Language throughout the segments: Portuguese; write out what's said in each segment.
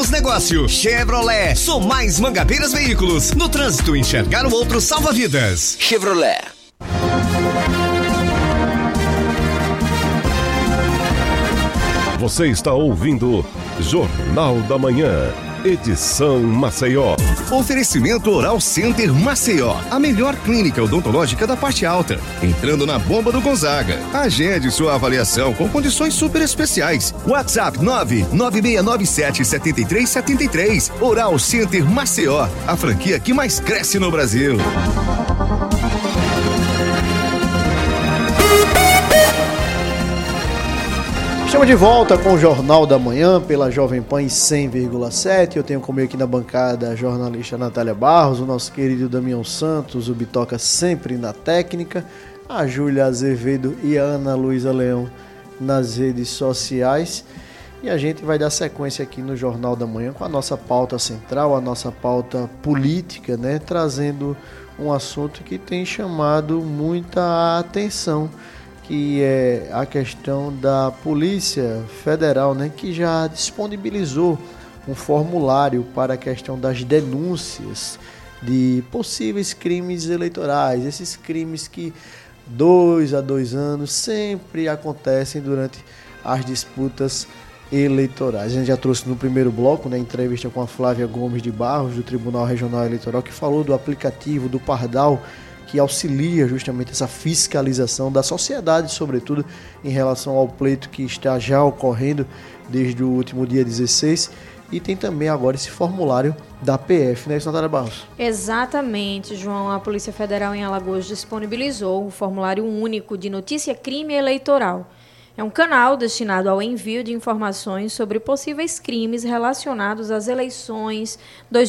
fazemos negócio. Chevrolet, sou mais Mangabeiras Veículos. No trânsito, enxergar o outro salva vidas. Chevrolet. Você está ouvindo Jornal da Manhã, edição Maceió. Oferecimento Oral Center Maceió, a melhor clínica odontológica da parte alta. Entrando na bomba do Gonzaga. Agende sua avaliação com condições super especiais. WhatsApp 996977373. Oral Center Maceió, a franquia que mais cresce no Brasil. Estamos de volta com o Jornal da Manhã pela Jovem Pan em 100,7. Eu tenho comigo aqui na bancada a jornalista Natália Barros, o nosso querido Damião Santos, o Bitoca sempre na técnica, a Júlia Azevedo e a Ana Luísa Leão nas redes sociais. E a gente vai dar sequência aqui no Jornal da Manhã com a nossa pauta central, a nossa pauta política, né? Trazendo um assunto que tem chamado muita atenção, que é a questão da Polícia Federal, né, que já disponibilizou um formulário para a questão das denúncias de possíveis crimes eleitorais, esses crimes que 2 a 2 anos sempre acontecem durante as disputas eleitorais. A gente já trouxe no primeiro bloco, né, entrevista com a Flávia Gomes de Barros, do Tribunal Regional Eleitoral, que falou do aplicativo do Pardal, que auxilia justamente essa fiscalização da sociedade, sobretudo em relação ao pleito que está já ocorrendo desde o último dia 16. E tem também agora esse formulário da PF, né, Natália Barros? Exatamente, João. A Polícia Federal em Alagoas disponibilizou o formulário único de notícia crime eleitoral. É um canal destinado ao envio de informações sobre possíveis crimes relacionados às eleições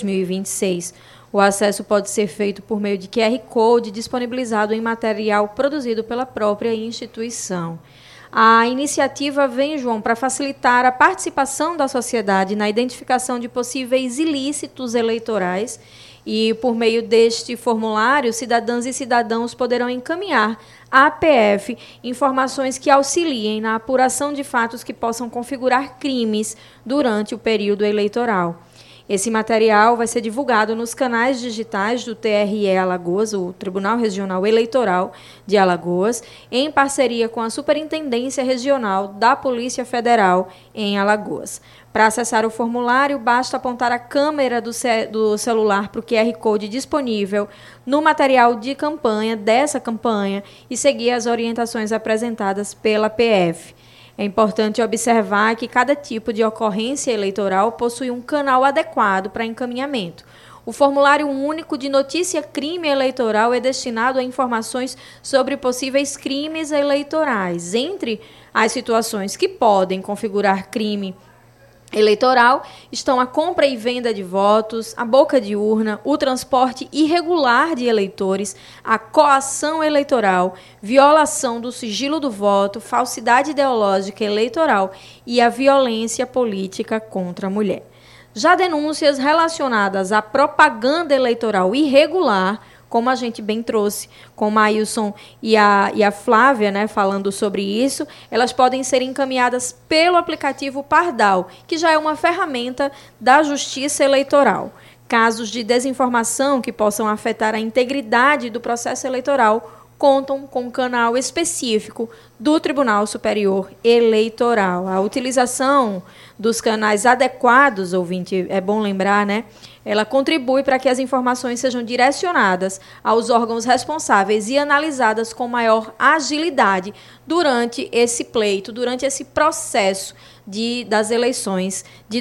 2026. O acesso pode ser feito por meio de QR Code disponibilizado em material produzido pela própria instituição. A iniciativa vem, João, para facilitar a participação da sociedade na identificação de possíveis ilícitos eleitorais e, por meio deste formulário, cidadãs e cidadãos poderão encaminhar à PF informações que auxiliem na apuração de fatos que possam configurar crimes durante o período eleitoral. Esse material vai ser divulgado nos canais digitais do TRE Alagoas, o Tribunal Regional Eleitoral de Alagoas, em parceria com a Superintendência Regional da Polícia Federal em Alagoas. Para acessar o formulário, basta apontar a câmera do celular para o QR Code disponível no material de campanha dessa campanha e seguir as orientações apresentadas pela PF. É importante observar que cada tipo de ocorrência eleitoral possui um canal adequado para encaminhamento. O formulário único de notícia crime eleitoral é destinado a informações sobre possíveis crimes eleitorais. Entre as situações que podem configurar crime eleitoral estão a compra e venda de votos, a boca de urna, o transporte irregular de eleitores, a coação eleitoral, violação do sigilo do voto, falsidade ideológica eleitoral e a violência política contra a mulher. Já denúncias relacionadas à propaganda eleitoral irregular, como a gente bem trouxe com o Maílson e a Flávia, né, falando sobre isso, elas podem ser encaminhadas pelo aplicativo Pardal, que já é uma ferramenta da Justiça Eleitoral. Casos de desinformação que possam afetar a integridade do processo eleitoral contam com um canal específico do Tribunal Superior Eleitoral. A utilização dos canais adequados, ouvinte, é bom lembrar, né? Ela contribui para que as informações sejam direcionadas aos órgãos responsáveis e analisadas com maior agilidade durante esse pleito, durante esse processo das eleições de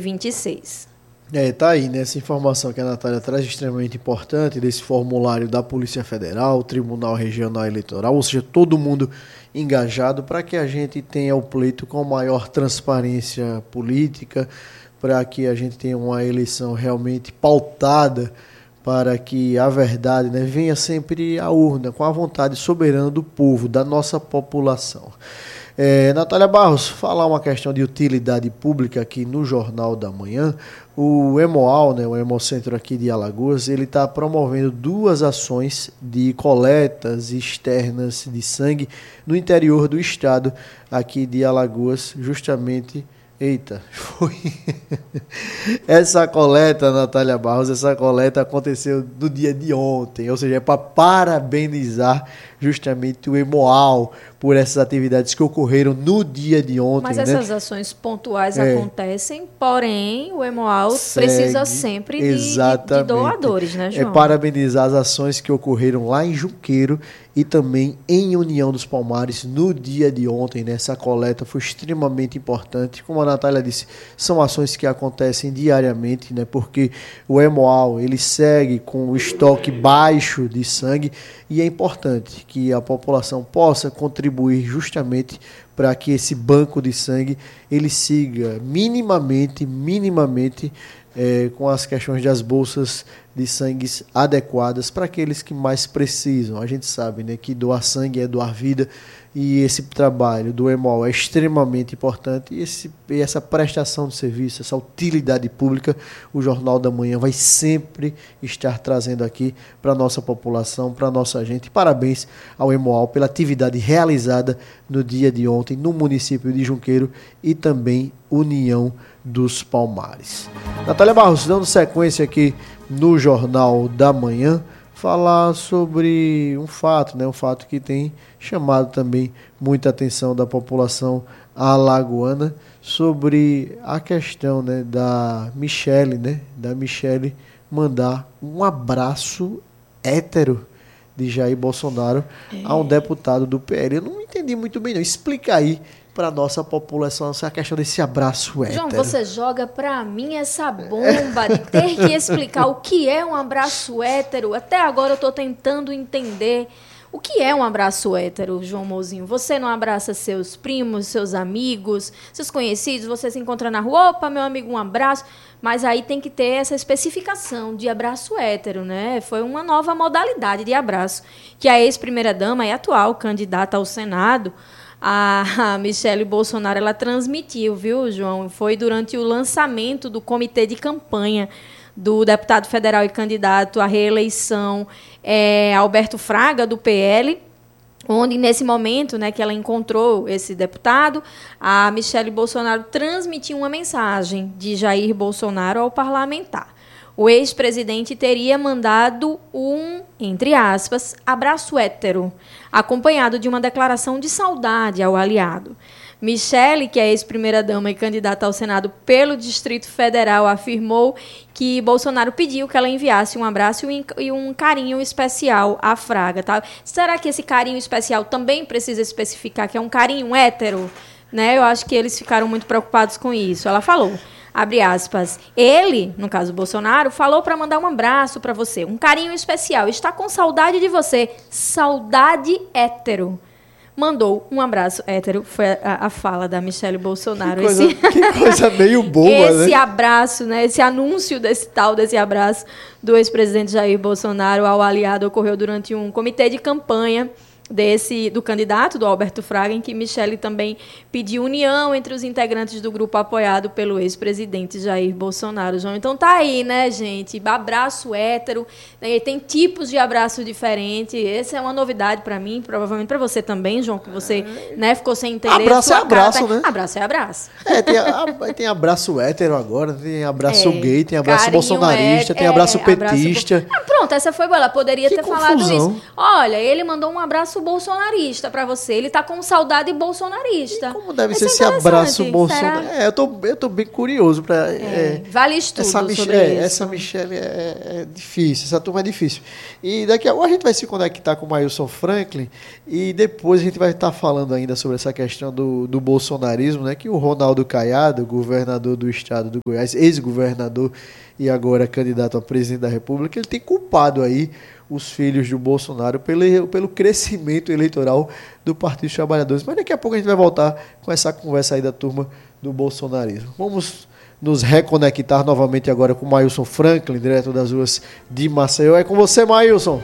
2026. Tá aí, né? Essa informação que a Natália traz extremamente importante desse formulário da Polícia Federal, Tribunal Regional Eleitoral, ou seja, todo mundo engajado para que a gente tenha o pleito com maior transparência política, para que a gente tenha uma eleição realmente pautada, para que a verdade, né, venha sempre à urna, com a vontade soberana do povo, da nossa população. Natália Barros, falar uma questão de utilidade pública aqui no Jornal da Manhã. O Hemoal, né, o Hemocentro aqui de Alagoas, ele está promovendo 2 ações de coletas externas de sangue no interior do estado aqui de Alagoas, justamente Eita, foi. Essa coleta, Natália Barros, essa coleta aconteceu no dia de ontem, ou seja, é para parabenizar justamente o Hemoal por essas atividades que ocorreram no dia de ontem. Mas essas ações pontuais acontecem, porém o Hemoal Segue, precisa sempre de doadores, né, João? É parabenizar as ações que ocorreram lá em Junqueiro e também em União dos Palmares no dia de ontem, né? Essa coleta foi extremamente importante. Como a Natália disse, são ações que acontecem diariamente, né? Porque o Hemoal, ele segue com o estoque baixo de sangue e é importante que a população possa contribuir justamente para que esse banco de sangue ele siga minimamente com as questões das bolsas de sangue adequadas para aqueles que mais precisam. A gente sabe, né, que doar sangue é doar vida e esse trabalho do Hemoal é extremamente importante e essa prestação de serviço, essa utilidade pública, o Jornal da Manhã vai sempre estar trazendo aqui para a nossa população, para a nossa gente. Parabéns ao Hemoal pela atividade realizada no dia de ontem no município de Junqueiro e também União dos Palmares. Natália Barros, dando sequência aqui no Jornal da Manhã, falar sobre um fato, né? Um fato que tem chamado também muita atenção da população alagoana, sobre a questão, né, da Michele, né? Da Michele mandar um abraço hétero de Jair Bolsonaro a um deputado do PL. Eu não entendi muito bem, não. Explica aí para nossa população essa questão desse abraço hétero. João, você joga para mim essa bomba de ter que explicar o que é um abraço hétero. Até agora eu estou tentando entender o que é um abraço hétero, João Mozinho. Você não abraça seus primos, seus amigos, seus conhecidos, você se encontra na rua, opa, meu amigo, um abraço. Mas aí tem que ter essa especificação de abraço hétero, né? Foi uma nova modalidade de abraço que a ex-primeira-dama e atual candidata ao Senado, a Michele Bolsonaro, ela transmitiu, viu, João? Foi durante o lançamento do comitê de campanha do deputado federal e candidato à reeleição Alberto Fraga, do PL, onde, nesse momento, né, que ela encontrou esse deputado, a Michele Bolsonaro transmitiu uma mensagem de Jair Bolsonaro ao parlamentar. O ex-presidente teria mandado um, entre aspas, abraço hétero, acompanhado de uma declaração de saudade ao aliado. Michele, que é ex-primeira-dama e candidata ao Senado pelo Distrito Federal, afirmou que Bolsonaro pediu que ela enviasse um abraço e um carinho especial à Fraga. Tá? Será que esse carinho especial também precisa especificar que é um carinho hétero? Né? Eu acho que eles ficaram muito preocupados com isso. Ela falou, abre aspas, ele, no caso Bolsonaro, falou para mandar um abraço para você, um carinho especial, está com saudade de você, saudade hétero. Mandou um abraço hétero, foi a fala da Michele Bolsonaro. Que coisa meio boba, esse né? abraço, né? Esse anúncio desse abraço do ex-presidente Jair Bolsonaro ao aliado ocorreu durante um comitê de campanha do candidato, do Alberto Fraga, em que Michele também pediu união entre os integrantes do grupo apoiado pelo ex-presidente Jair Bolsonaro. João, então tá aí, né, gente? Abraço hétero, né? Tem tipos de abraço diferentes. Essa é uma novidade para mim, provavelmente para você também, João, que você, né, ficou sem entender. Abraço é abraço, né? Abraço é abraço. Tem abraço hétero agora, tem abraço gay, tem abraço carinho bolsonarista, tem abraço petista. Pronto, essa foi boa. Ela poderia ter falado confusão. isso. Olha, ele mandou um abraço bolsonarista para você. Ele tá com saudade bolsonarista. E como deve ser esse abraço bolsonaro? Eu tô bem curioso para. Vale estudo sobre isso. Essa Michele é difícil, essa turma é difícil. E daqui a pouco a gente vai se conectar com o Mailson Franklin e depois a gente vai estar falando ainda sobre essa questão do bolsonarismo, né? Que o Ronaldo Caiado, governador do estado do Goiás, ex-governador e agora candidato a presidente da República, ele tem culpado aí os filhos do Bolsonaro pelo crescimento eleitoral do Partido dos Trabalhadores. Mas daqui a pouco a gente vai voltar com essa conversa aí da turma do bolsonarismo. Vamos nos reconectar novamente agora com o Mailson Franklin, direto das ruas de Maceió. É com você, Mailson.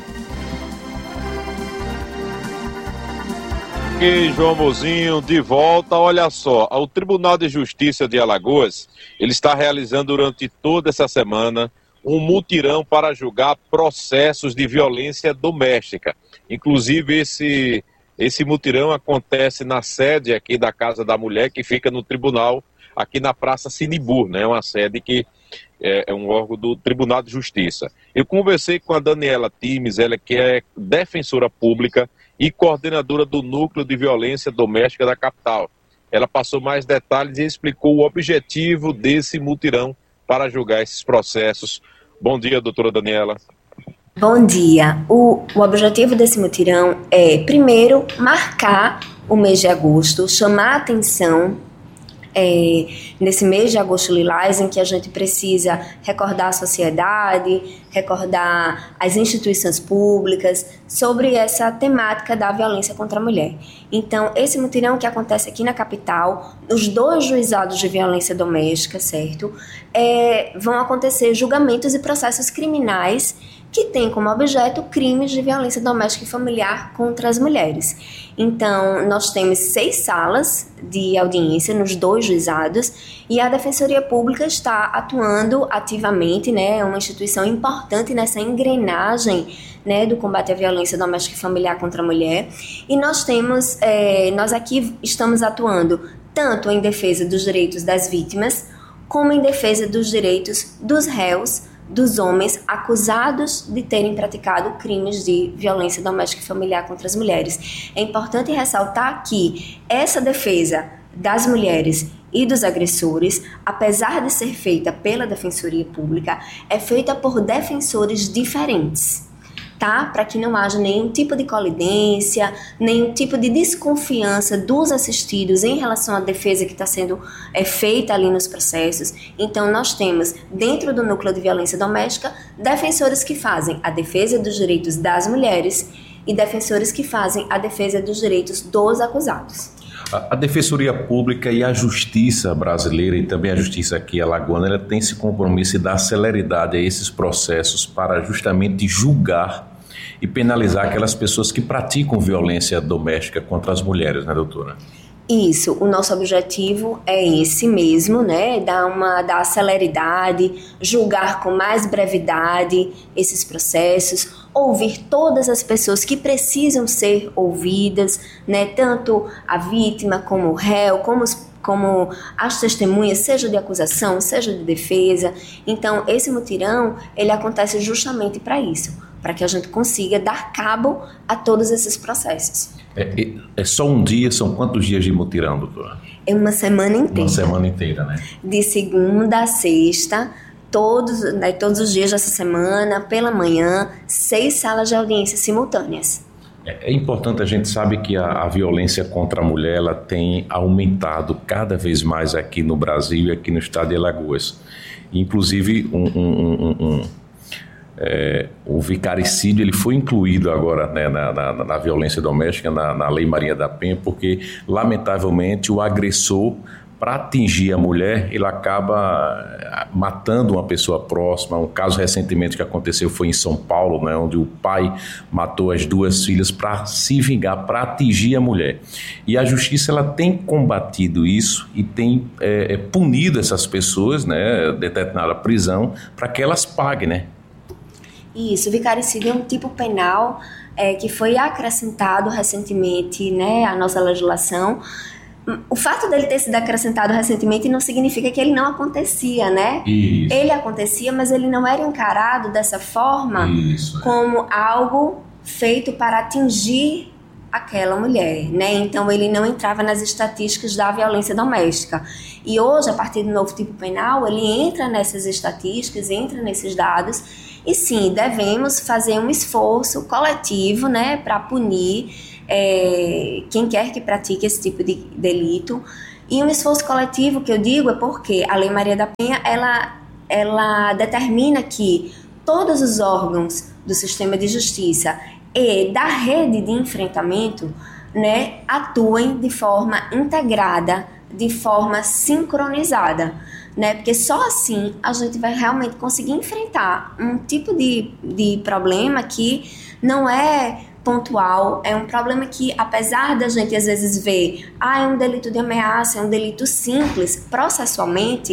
E João Mozinho, de volta. Olha só, o Tribunal de Justiça de Alagoas, ele está realizando durante toda essa semana um mutirão para julgar processos de violência doméstica. Inclusive, esse mutirão acontece na sede aqui da Casa da Mulher, que fica no tribunal, aqui na Praça Sinibur, né? Uma sede que é um órgão do Tribunal de Justiça. Eu conversei com a Daniela Times, ela que é defensora pública e coordenadora do Núcleo de Violência Doméstica da capital. Ela passou mais detalhes e explicou o objetivo desse mutirão para julgar esses processos. Bom dia, doutora Daniela. Bom dia. O objetivo desse mutirão é, primeiro, marcar o mês de agosto, chamar a atenção nesse mês de agosto lilás, em que a gente precisa recordar a sociedade, recordar as instituições públicas sobre essa temática da violência contra a mulher. Então, esse mutirão que acontece aqui na capital, os 2 juizados de violência doméstica, certo? Vão acontecer julgamentos e processos criminais que tem como objeto crimes de violência doméstica e familiar contra as mulheres. Então, nós temos 6 salas de audiência nos 2 juizados e a Defensoria Pública está atuando ativamente, né? É uma instituição importante nessa engrenagem, né, do combate à violência doméstica e familiar contra a mulher. E nós aqui estamos atuando tanto em defesa dos direitos das vítimas, como em defesa dos direitos dos réus, dos homens acusados de terem praticado crimes de violência doméstica e familiar contra as mulheres. É importante ressaltar que essa defesa das mulheres e dos agressores, apesar de ser feita pela Defensoria Pública, é feita por defensores diferentes, tá? Para que não haja nenhum tipo de colidência, nenhum tipo de desconfiança dos assistidos em relação à defesa que está sendo feita ali nos processos. Então, nós temos, dentro do núcleo de violência doméstica, defensores que fazem a defesa dos direitos das mulheres e defensores que fazem a defesa dos direitos dos acusados. A Defensoria Pública e a Justiça brasileira e também a Justiça aqui alagoana, ela tem esse compromisso de dar celeridade a esses processos para justamente julgar e penalizar aquelas pessoas que praticam violência doméstica contra as mulheres, né, doutora? Isso, o nosso objetivo é esse mesmo, né? Dar celeridade, julgar com mais brevidade esses processos, ouvir todas as pessoas que precisam ser ouvidas, né? Tanto a vítima como o réu, como as testemunhas, seja de acusação, seja de defesa. Então, esse mutirão, ele acontece justamente para isso, para que a gente consiga dar cabo a todos esses processos. É só um dia? São quantos dias de mutirão, doutora? É uma semana inteira. Uma semana inteira, né? De segunda a sexta, todos os dias dessa semana, pela manhã, 6 salas de audiência simultâneas. É importante, a gente sabe que a violência contra a mulher ela tem aumentado cada vez mais aqui no Brasil e aqui no estado de Alagoas. Inclusive, o vicaricídio ele foi incluído agora, né, na violência doméstica, na Lei Maria da Penha, porque, lamentavelmente, o agressor, para atingir a mulher, ele acaba matando uma pessoa próxima. Um caso recentemente que aconteceu foi em São Paulo, né, onde o pai matou as 2 filhas para se vingar, para atingir a mulher. E a justiça ela tem combatido isso e tem punido essas pessoas, né, determinado a prisão, para que elas paguem, né? Isso, o vicaricídio é um tipo penal que foi acrescentado recentemente, né, à nossa legislação. O fato dele ter sido acrescentado recentemente não significa que ele não acontecia, né? Isso. Ele acontecia, mas ele não era encarado dessa forma como algo feito para atingir aquela mulher, né? Então ele não entrava nas estatísticas da violência doméstica. E hoje, a partir do novo tipo penal, ele entra nessas estatísticas, entra nesses dados. E sim, devemos fazer um esforço coletivo, né, para punir quem quer que pratique esse tipo de delito. E um esforço coletivo que eu digo é porque a Lei Maria da Penha, ela determina que todos os órgãos do sistema de justiça e da rede de enfrentamento, né, atuem de forma integrada, de forma sincronizada, né? Porque só assim a gente vai realmente conseguir enfrentar um tipo de problema que não é pontual, é um problema que, apesar da gente às vezes ver, é um delito de ameaça, é um delito simples, processualmente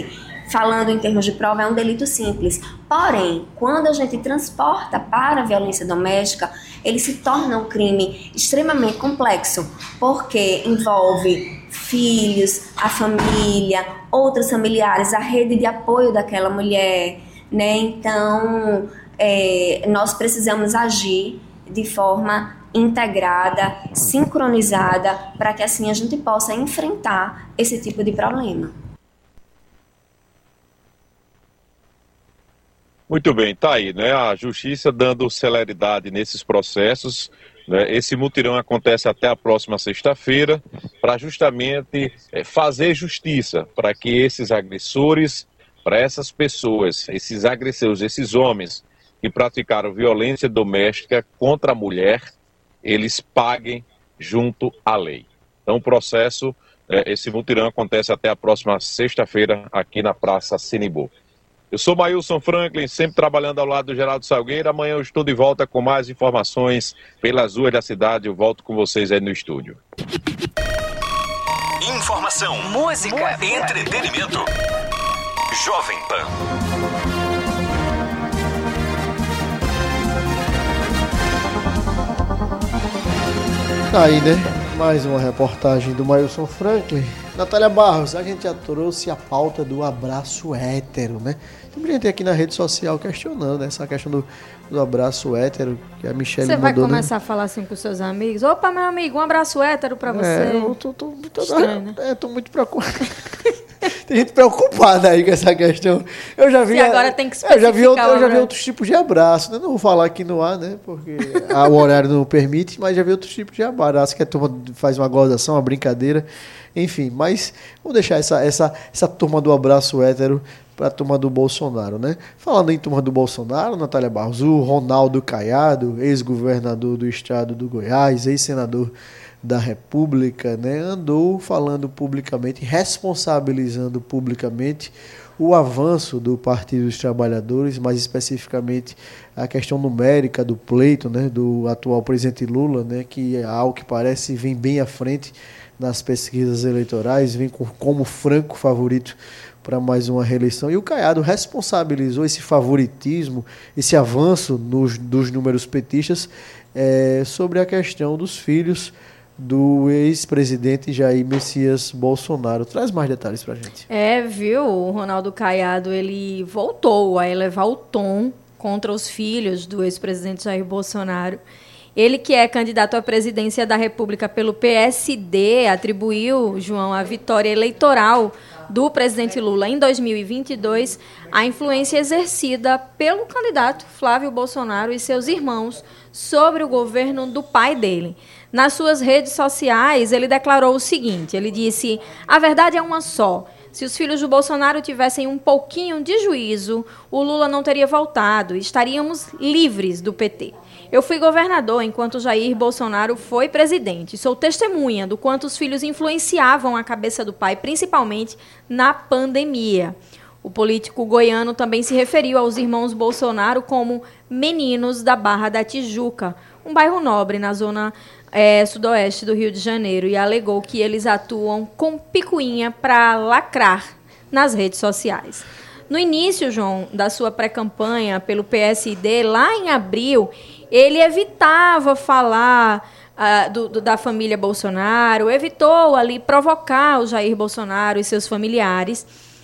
falando em termos de prova, é um delito simples. Porém, quando a gente transporta para a violência doméstica, ele se torna um crime extremamente complexo, porque envolve filhos, a família, outros familiares, a rede de apoio daquela mulher, né? Então, nós precisamos agir de forma integrada, sincronizada, para que assim a gente possa enfrentar esse tipo de problema. Muito bem, tá aí, né? A Justiça dando celeridade nesses processos, né? Esse mutirão acontece até a próxima sexta-feira, para justamente fazer justiça, para que esses agressores, para essas pessoas, esses agressores, esses homens que praticaram violência doméstica contra a mulher, eles paguem junto à lei. Então o processo, esse mutirão acontece até a próxima sexta-feira aqui na Praça Sinimbu. Eu sou Maílson Franklin, sempre trabalhando ao lado do Geraldo Salgueiro. Amanhã eu estou de volta com mais informações pelas ruas da cidade. Eu volto com vocês aí no estúdio. Informação, música, entretenimento. Jovem Pan. Tá aí, né? Mais uma reportagem do Maílson Franklin. Natália Barros, a gente já trouxe a pauta do abraço hétero, né? Tem gente aqui na rede social questionando essa questão do abraço hétero, que a Michelle mandou. Você vai começar, né, a falar assim com seus amigos? Opa, meu amigo, um abraço hétero pra você. Eu tô estranho, né? Tô muito preocupado. Tem gente preocupada aí com essa questão. Eu já vi. E agora tem que especificar. Eu já vi outros tipos de abraço, né? Não vou falar aqui no ar, né? Porque o horário não permite, mas já vi outros tipos de abraço, que a turma faz uma gozação, uma brincadeira. Enfim, mas vamos deixar essa turma do abraço hétero para a turma do Bolsonaro, né? Falando em turma do Bolsonaro, Natália Barros, o Ronaldo Caiado, ex-governador do estado do Goiás, ex-senador da República, né, andou falando publicamente, responsabilizando publicamente o avanço do Partido dos Trabalhadores, mais especificamente a questão numérica do pleito, né, do atual presidente Lula, né, que ao que parece vem bem à frente nas pesquisas eleitorais, vem como franco favorito para mais uma reeleição. E o Caiado responsabilizou esse favoritismo, esse avanço dos números petistas sobre a questão dos filhos do ex-presidente Jair Messias Bolsonaro. Traz mais detalhes pra gente. Viu? O Ronaldo Caiado, ele voltou a elevar o tom contra os filhos do ex-presidente Jair Bolsonaro. Ele, que é candidato à presidência da República pelo PSD, atribuiu, João, a vitória eleitoral do presidente Lula em 2022 à influência exercida pelo candidato Flávio Bolsonaro e seus irmãos sobre o governo do pai dele. Nas suas redes sociais, ele declarou o seguinte, ele disse: "A verdade é uma só. Se os filhos do Bolsonaro tivessem um pouquinho de juízo, o Lula não teria voltado e estaríamos livres do PT. Eu fui governador enquanto Jair Bolsonaro foi presidente. Sou testemunha do quanto os filhos influenciavam a cabeça do pai, principalmente na pandemia." O político goiano também se referiu aos irmãos Bolsonaro como meninos da Barra da Tijuca, um bairro nobre na zona sudoeste do Rio de Janeiro, e alegou que eles atuam com picuinha para lacrar nas redes sociais. No início, João, da sua pré-campanha pelo PSD, lá em abril, ele evitava falar da família Bolsonaro, evitou ali provocar o Jair Bolsonaro e seus familiares.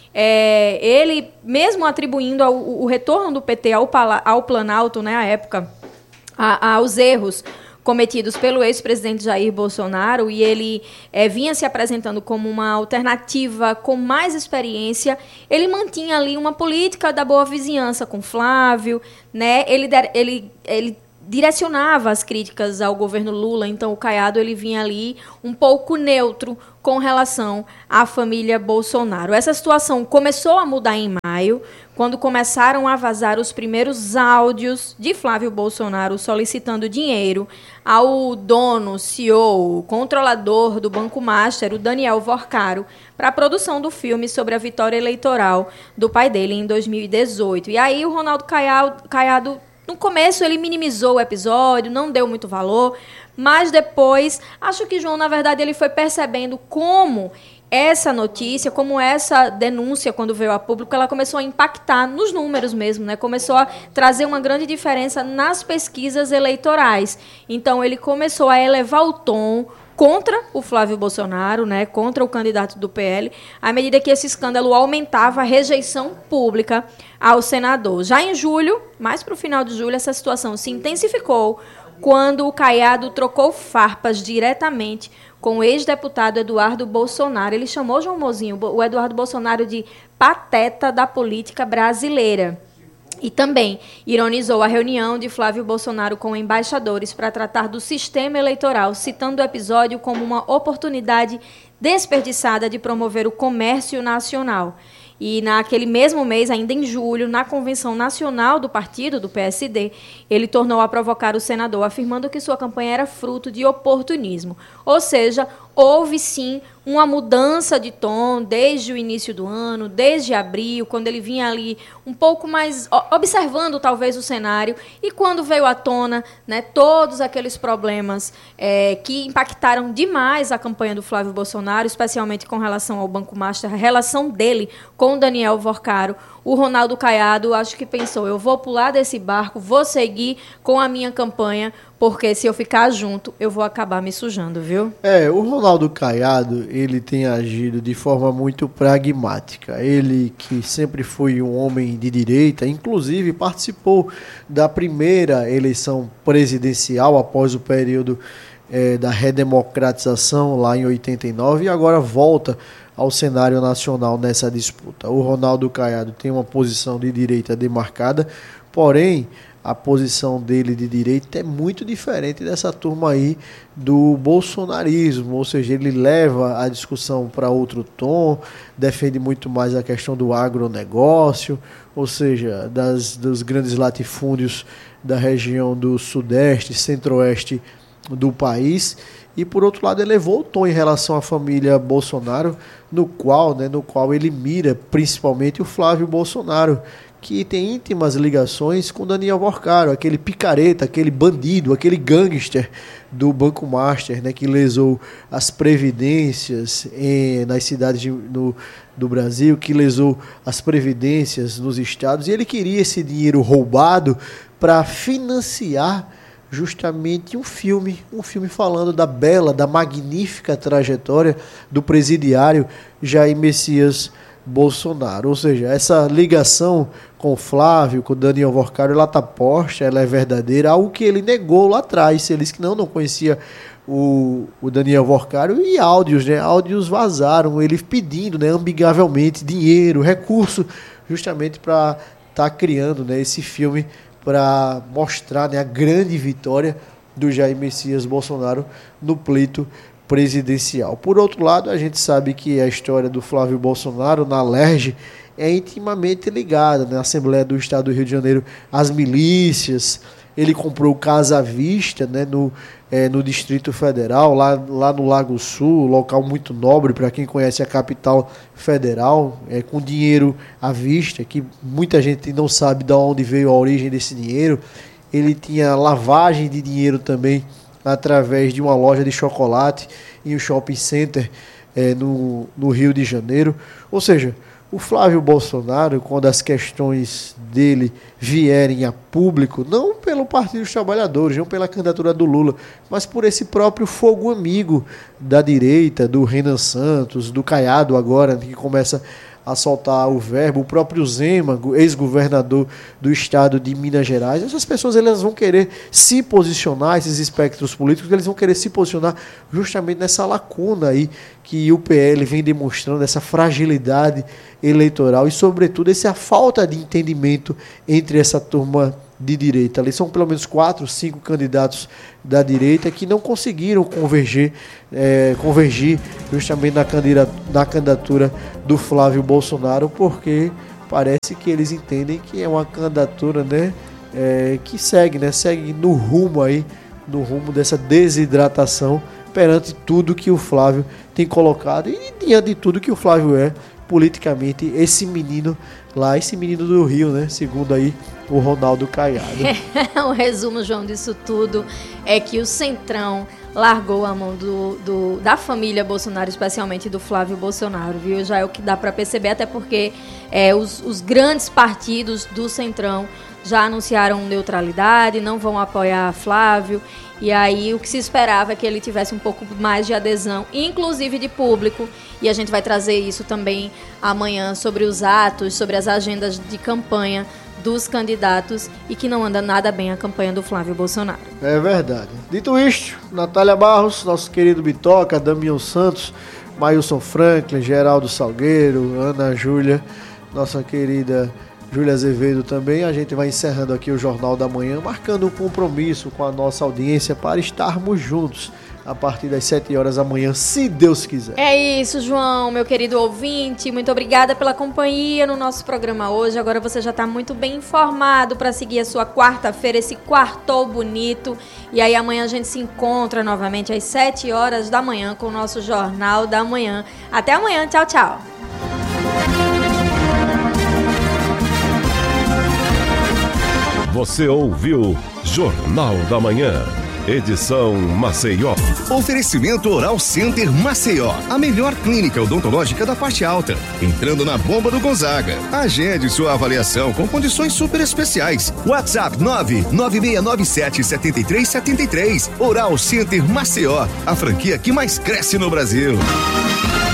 Ele, mesmo atribuindo o retorno do PT ao Planalto, né, à época, aos erros cometidos pelo ex-presidente Jair Bolsonaro, e ele vinha se apresentando como uma alternativa com mais experiência, ele mantinha ali uma política da boa vizinhança com Flávio, né? Ele direcionava as críticas ao governo Lula, então o Caiado ele vinha ali um pouco neutro com relação à família Bolsonaro. Essa situação começou a mudar em maio, quando começaram a vazar os primeiros áudios de Flávio Bolsonaro solicitando dinheiro ao dono, CEO, controlador do Banco Master, o Daniel Vorcaro, para a produção do filme sobre a vitória eleitoral do pai dele em 2018. E aí o Ronaldo Caiado, no começo, ele minimizou o episódio, não deu muito valor, mas depois, acho que João, na verdade, ele foi percebendo como essa notícia, como essa denúncia, quando veio a público, ela começou a impactar nos números mesmo, né? Começou a trazer uma grande diferença nas pesquisas eleitorais. Então, ele começou a elevar o tom contra o Flávio Bolsonaro, né, contra o candidato do PL, à medida que esse escândalo aumentava a rejeição pública ao senador. Já em julho, mais para o final de julho, essa situação se intensificou quando o Caiado trocou farpas diretamente com o ex-deputado Eduardo Bolsonaro. Ele chamou, João Mozinho, o Eduardo Bolsonaro de pateta da política brasileira. E também ironizou a reunião de Flávio Bolsonaro com embaixadores para tratar do sistema eleitoral, citando o episódio como uma oportunidade desperdiçada de promover o comércio nacional. E naquele mesmo mês, ainda em julho, na Convenção Nacional do Partido, do PSD, ele tornou a provocar o senador, afirmando que sua campanha era fruto de oportunismo. Ou seja, houve sim uma mudança de tom desde o início do ano, desde abril, quando ele vinha ali um pouco mais observando talvez o cenário, e quando veio à tona, né, todos aqueles problemas que impactaram demais a campanha do Flávio Bolsonaro, especialmente com relação ao Banco Master, a relação dele com Daniel Vorcaro, o Ronaldo Caiado acho que pensou, eu vou pular desse barco, vou seguir com a minha campanha, porque se eu ficar junto, eu vou acabar me sujando, viu? O Ronaldo Caiado, ele tem agido de forma muito pragmática. Ele que sempre foi um homem de direita, inclusive participou da primeira eleição presidencial após o período da redemocratização lá em 89 e agora volta ao cenário nacional nessa disputa. O Ronaldo Caiado tem uma posição de direita demarcada, porém a posição dele de direita é muito diferente dessa turma aí do bolsonarismo, ou seja, ele leva a discussão para outro tom, defende muito mais a questão do agronegócio, ou seja, dos grandes latifúndios da região do sudeste, centro-oeste do país, e por outro lado elevou o tom em relação à família Bolsonaro, no qual ele mira principalmente o Flávio Bolsonaro, que tem íntimas ligações com Daniel Vorcaro, aquele picareta, aquele bandido, aquele gangster do Banco Master, né, que lesou as previdências nas cidades do Brasil, que lesou as previdências nos estados, e ele queria esse dinheiro roubado para financiar justamente um filme falando da bela, da magnífica trajetória do presidiário Jair Messias Bolsonaro. Ou seja, essa ligação com o Flávio, com o Daniel Vorcaro, ela está posta, ela é verdadeira, algo que ele negou lá atrás. Ele disse que não conhecia o Daniel Vorcaro, e áudios vazaram, ele pedindo, amigavelmente, dinheiro, recurso, justamente para estar criando, esse filme para mostrar, a grande vitória do Jair Messias Bolsonaro no pleito presidencial. Por outro lado, a gente sabe que a história do Flávio Bolsonaro na LERJ é intimamente ligada, na Assembleia do Estado do Rio de Janeiro, às milícias. Ele comprou Casa Vista, no Distrito Federal, lá no Lago Sul, local muito nobre para quem conhece a capital federal, com dinheiro à vista, que muita gente não sabe de onde veio a origem desse dinheiro. Ele tinha lavagem de dinheiro também através de uma loja de chocolate em um shopping center no Rio de Janeiro. Ou seja, o Flávio Bolsonaro, quando as questões dele vierem a público, não pelo Partido dos Trabalhadores, não pela candidatura do Lula, mas por esse próprio fogo amigo da direita, do Renan Santos, do Caiado agora, que começa a soltar o verbo, o próprio Zema, ex-governador do estado de Minas Gerais. Essas pessoas elas vão querer se posicionar, esses espectros políticos, eles vão querer se posicionar justamente nessa lacuna aí que o PL vem demonstrando, essa fragilidade eleitoral e, sobretudo, essa falta de entendimento entre essa turma de direita. Ali são pelo menos 4, 5 candidatos da direita que não conseguiram convergir justamente na candidatura do Flávio Bolsonaro, porque parece que eles entendem que é uma candidatura que segue no rumo dessa desidratação perante tudo que o Flávio tem colocado e diante de tudo que o Flávio é politicamente, esse menino do Rio, segundo aí o Ronaldo Caiado. O resumo, João, disso tudo é que o Centrão largou a mão da família Bolsonaro, especialmente do Flávio Bolsonaro, viu? Já é o que dá para perceber, até porque os grandes partidos do Centrão já anunciaram neutralidade, não vão apoiar Flávio, e aí o que se esperava é que ele tivesse um pouco mais de adesão, inclusive de público, e a gente vai trazer isso também amanhã sobre os atos, sobre as agendas de campanha dos candidatos, e que não anda nada bem a campanha do Flávio Bolsonaro. É verdade. Dito isto, Natália Barros, nosso querido Bitoca, Damião Santos, Mailson Franklin, Geraldo Salgueiro, Ana Júlia, nossa querida Júlia Azevedo também. A gente vai encerrando aqui o Jornal da Manhã, marcando um compromisso com a nossa audiência para estarmos juntos a partir das 7 horas da manhã, se Deus quiser. É isso, João, meu querido ouvinte. Muito obrigada pela companhia no nosso programa hoje. Agora você já está muito bem informado para seguir a sua quarta-feira, esse quartou bonito. E aí amanhã a gente se encontra novamente às 7 horas da manhã com o nosso Jornal da Manhã. Até amanhã, tchau, tchau. Você ouviu Jornal da Manhã, edição Maceió. Oferecimento Oral Center Maceió, a melhor clínica odontológica da parte alta. Entrando na bomba do Gonzaga. Agende sua avaliação com condições super especiais. WhatsApp 99697-7373. Oral Center Maceió, a franquia que mais cresce no Brasil.